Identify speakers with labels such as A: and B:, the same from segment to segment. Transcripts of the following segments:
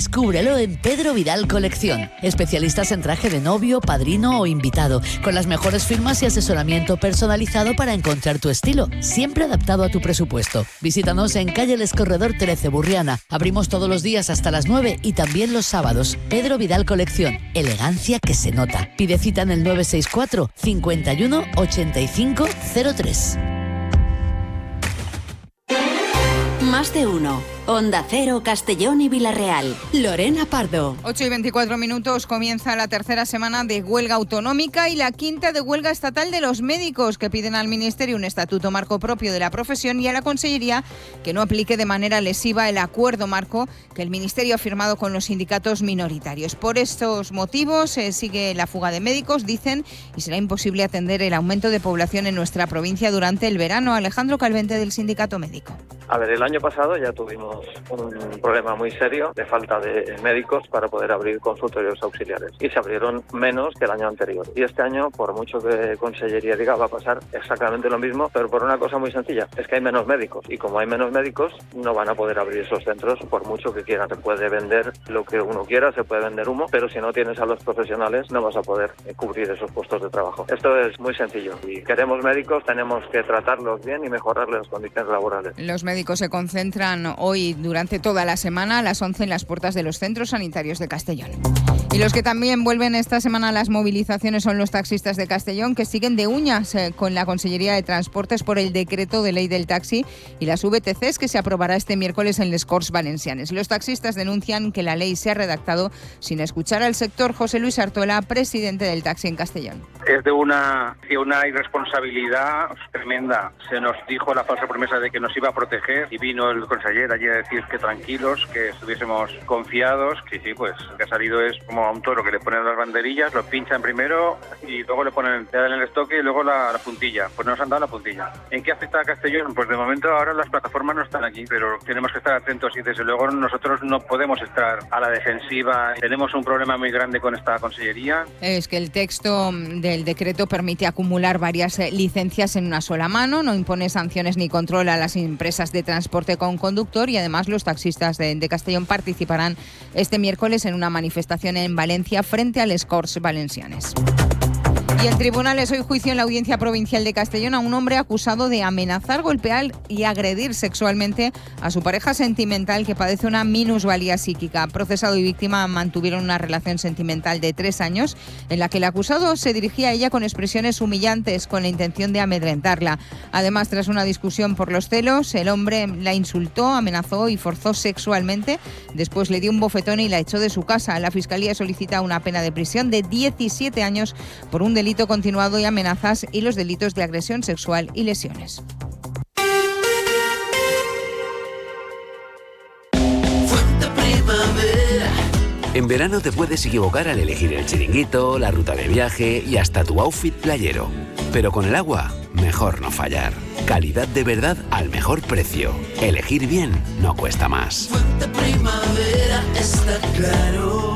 A: Descúbrelo en Pedro Vidal Colección. Especialistas en traje de novio, padrino o invitado, con las mejores firmas y asesoramiento personalizado para encontrar tu estilo, siempre adaptado a tu presupuesto. Visítanos en calle El Escorredor 13, Burriana. Abrimos todos los días hasta las 9 y también los sábados. Pedro Vidal Colección, elegancia que se nota. Pide cita en el 964 51 85 03.
B: Más de uno. Onda Cero, Castellón y Villarreal. Lorena Pardo.
C: 8:24, comienza la tercera semana de huelga autonómica y la quinta de huelga estatal de los médicos, que piden al Ministerio un estatuto marco propio de la profesión y a la Consellería que no aplique de manera lesiva el acuerdo marco que el Ministerio ha firmado con los sindicatos minoritarios. Por estos motivos sigue la fuga de médicos, dicen, y será imposible atender el aumento de población en nuestra provincia durante el verano. Alejandro Calvente, del Sindicato Médico.
D: A ver, el año pasado ya tuvimos un problema muy serio de falta de médicos para poder abrir consultorios auxiliares y se abrieron menos que el año anterior. Y este año, por mucho que Consellería diga, va a pasar exactamente lo mismo, pero por una cosa muy sencilla, es que hay menos médicos y como hay menos médicos no van a poder abrir esos centros por mucho que quieran. Se puede vender lo que uno quiera, se puede vender humo, pero si no tienes a los profesionales no vas a poder cubrir esos puestos de trabajo. Esto es muy sencillo. Si queremos médicos tenemos que tratarlos bien y mejorarles las condiciones laborales.
C: Los médicos se concentran hoy durante toda la semana a las 11 en las puertas de los centros sanitarios de Castellón. Y los que también vuelven esta semana a las movilizaciones son los taxistas de Castellón, que siguen de uñas con la Consellería de Transportes por el decreto de ley del taxi y las VTCs que se aprobará este miércoles en les Corts Valencianes. Los taxistas denuncian que la ley se ha redactado sin escuchar al sector. José Luis Artola, presidente del taxi en Castellón.
E: Es de una irresponsabilidad tremenda. Se nos dijo la falsa promesa de que nos iba a proteger y vino el conseller allí a decir que tranquilos, que estuviésemos confiados. Sí, pues lo que ha salido es como a un toro que le ponen las banderillas, lo pinchan primero y luego le dan el estoque y luego la puntilla. Pues no nos han dado la puntilla. ¿En qué afecta a Castellón? Pues de momento ahora las plataformas no están aquí, pero tenemos que estar atentos y desde luego nosotros no podemos estar a la defensiva. Tenemos un problema muy grande con esta consellería.
C: Es que el texto del decreto permite acumular varias licencias en una sola mano, no impone sanciones ni control a las empresas de transporte con conductor y además los taxistas de Castellón participarán este miércoles en una manifestación en Valencia frente a les Corts Valencianes. Y el tribunal es hoy juicio en la Audiencia Provincial de Castellón a un hombre acusado de amenazar, golpear y agredir sexualmente a su pareja sentimental que padece una minusvalía psíquica. Procesado y víctima mantuvieron una relación sentimental de 3 años en la que el acusado se dirigía a ella con expresiones humillantes con la intención de amedrentarla. Además, tras una discusión por los celos, el hombre la insultó, amenazó y forzó sexualmente. Después le dio un bofetón y la echó de su casa. La Fiscalía solicita una pena de prisión de 17 años por un delito continuado y amenazas y los delitos de agresión sexual y lesiones.
F: En verano te puedes equivocar al elegir el chiringuito, la ruta de viaje y hasta tu outfit playero. Pero con el agua, mejor no fallar. Calidad de verdad al mejor precio. Elegir bien no cuesta más.
G: Fuente Primavera está claro.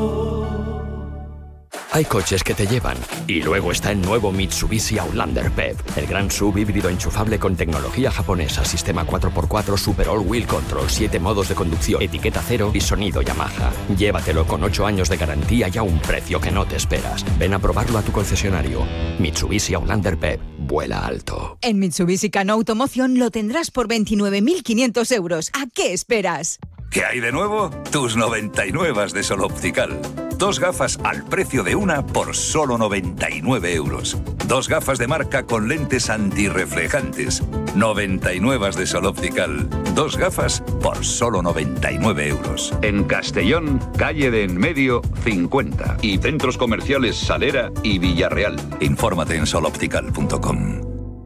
H: Hay coches que te llevan. Y luego está el nuevo Mitsubishi Outlander PHEV, el gran SUV híbrido enchufable con tecnología japonesa, sistema 4x4 Super All-Wheel Control, 7 modos de conducción, etiqueta cero y sonido Yamaha. Llévatelo con 8 años de garantía y a un precio que no te esperas. Ven a probarlo a tu concesionario. Mitsubishi Outlander PHEV. Vuela alto.
C: En Mitsubishi Cano Automoción lo tendrás por 29.500 euros. ¿A qué esperas?
I: ¿Qué hay de nuevo? Tus 99 de Sol Optical. 2 gafas al precio de una por solo 99 euros. 2 gafas de marca con lentes antirreflejantes. 99 de Sol Optical. 2 gafas por solo 99 euros.
J: En Castellón, calle de Enmedio 50. Y centros comerciales Salera y Villarreal.
I: Infórmate en soloptical.com.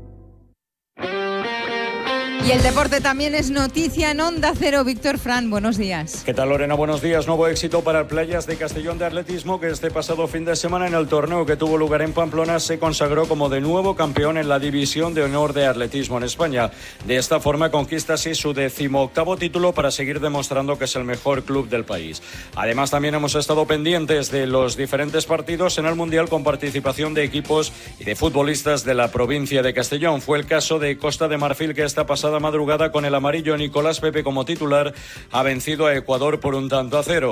C: Y el deporte también es noticia en Onda Cero. Víctor Fran, buenos días.
K: ¿Qué tal, Lorena? Buenos días. Nuevo éxito para el Playas de Castellón de Atletismo, que este pasado fin de semana en el torneo que tuvo lugar en Pamplona se consagró como de nuevo campeón en la División de Honor de Atletismo en España. De esta forma conquista así su 18º título para seguir demostrando que es el mejor club del país. Además, también hemos estado pendientes de los diferentes partidos en el Mundial con participación de equipos y de futbolistas de la provincia de Castellón. Fue el caso de Costa de Marfil, que esta pasada madrugada con el amarillo Nicolás Pepe como titular ha vencido a Ecuador por 1-0.